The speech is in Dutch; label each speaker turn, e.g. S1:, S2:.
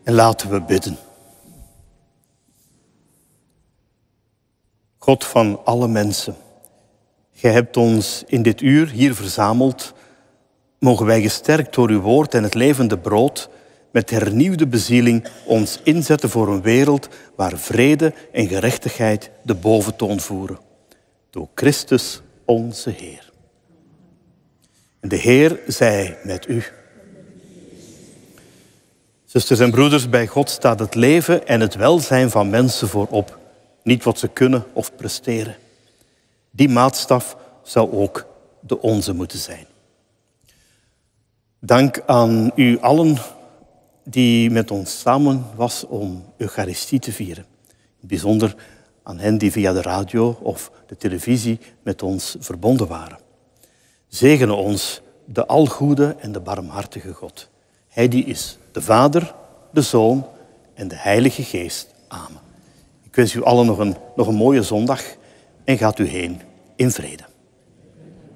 S1: En laten we bidden. God van alle mensen, gij hebt ons in dit uur hier verzameld. Mogen wij gesterkt door uw woord en het levende brood met hernieuwde bezieling ons inzetten voor een wereld waar vrede en gerechtigheid de boventoon voeren. Door Christus onze Heer. En de Heer zij met u. Zusters en broeders, bij God staat het leven en het welzijn van mensen voorop. Niet wat ze kunnen of presteren. Die maatstaf zou ook de onze moeten zijn. Dank aan u allen die met ons samen was om Eucharistie te vieren. Bijzonder aan hen die via de radio of de televisie met ons verbonden waren. Zegene ons de algoede en de barmhartige God. Hij die is de Vader, de Zoon en de Heilige Geest. Amen. Ik wens u allen nog een mooie zondag en gaat u heen in vrede.